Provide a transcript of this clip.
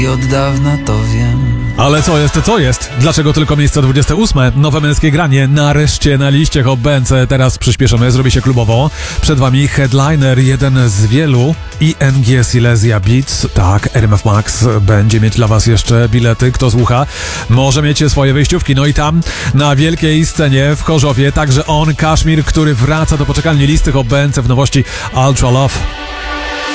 I od dawna to wiem. Ale co jest? Dlaczego tylko miejsce 28? Nowe męskie granie nareszcie na liście Hot Bands. Teraz przyspieszymy, zrobi się klubowo. Przed wami headliner, jeden z wielu. ING Silesia Beats. Tak, RMF Max będzie mieć dla was jeszcze bilety. Kto słucha, może mieć swoje wejściówki. No i tam na wielkiej scenie w Chorzowie także on, Kaszmir, który wraca do poczekalni listy Hot Bands w nowości Ultra Love.